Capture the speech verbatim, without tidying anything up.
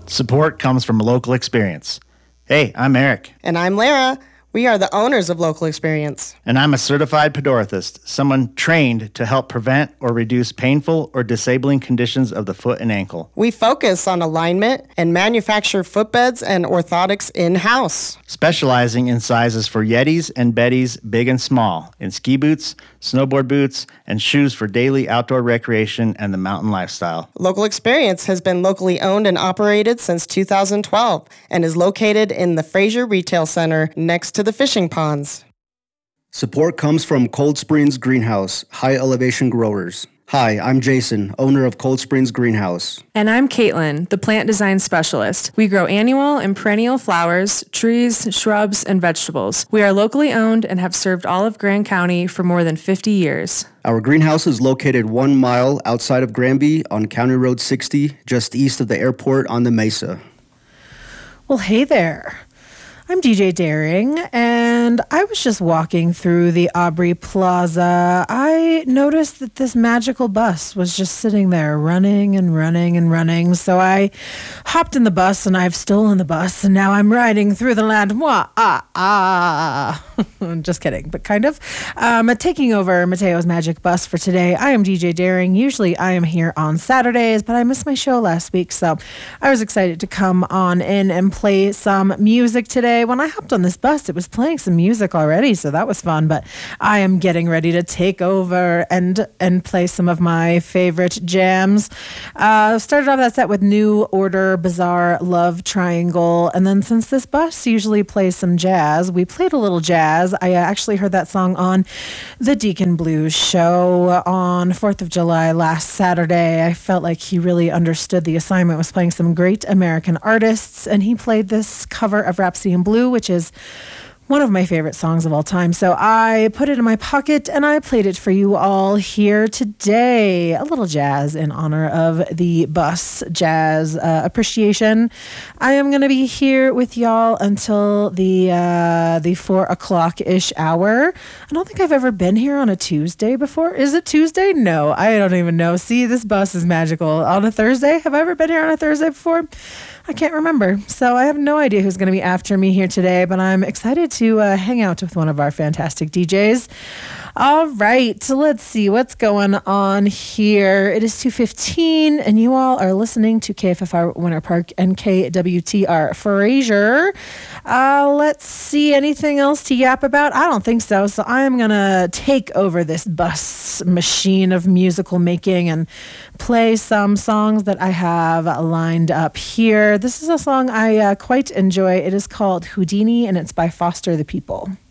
Support comes from local experience. Hey, I'm Eric. And I'm Lara. We are the owners of Local Experience. And I'm a certified podorthist, someone trained to help prevent or reduce painful or disabling conditions of the foot and ankle. We focus on alignment and manufacture footbeds and orthotics in-house. Specializing in sizes for Yetis and Bettys, big and small, in ski boots, snowboard boots, and shoes for daily outdoor recreation and the mountain lifestyle. Local Experience has been locally owned and operated since two thousand twelve and is located in the Fraser Retail Center next to the fishing ponds. Support comes from Cold Springs Greenhouse, high elevation growers. Hi, I'm Jason, owner of Cold Springs Greenhouse. And I'm Caitlin, the plant design specialist. We grow annual and perennial flowers, trees, shrubs, and vegetables. We are locally owned and have served all of Grand County for more than fifty years. Our greenhouse is located one mile outside of Granby on County Road sixty, just east of the airport on the Mesa. Well, hey there. I'm D J Daring, and I was just walking through the Aubrey Plaza. I noticed that this magical bus was just sitting there running and running and running. So I hopped in the bus, and I've stolen the bus, and now I'm riding through the land. Mwah, ah, ah. Just kidding, but kind of. Um, taking over Mateo's Magic Bus for today. I am D J Daring. Usually I am here on Saturdays, but I missed my show last week, so I was excited to come on in and play some music today. When I hopped on this bus, it was playing some music already, so that was fun, but I am getting ready to take over and and play some of my favorite jams. Uh, started off that set with New Order, Bizarre, Love Triangle, and then since this bus usually plays some jazz, we played a little jazz. I actually heard that song on the Deacon Blues show on fourth of July last Saturday. I felt like he really understood the assignment, was playing some great American artists, and he played this cover of Rhapsody in Blue, which is one of my favorite songs of all time. So I put it in my pocket and I played it for you all here today. A little jazz in honor of the bus jazz uh, appreciation. I am going to be here with y'all until the uh, the four o'clock-ish hour. I don't think I've ever been here on a Tuesday before. Is it Tuesday? No, I don't even know. See, this bus is magical. On a Thursday? Have I ever been here on a Thursday before? I can't remember. So I have no idea who's going to be after me here today, but I'm excited to uh, hang out with one of our fantastic D Js. All right, so let's see what's going on here. It is two fifteen, and you all are listening to K F F R Winter Park and K W T R Fraser. Uh, let's see, anything else to yap about? I don't think so. So I am going to take over this bus machine of musical making and play some songs that I have lined up here. This is a song I uh, quite enjoy. It is called Houdini, and it's by Foster the People.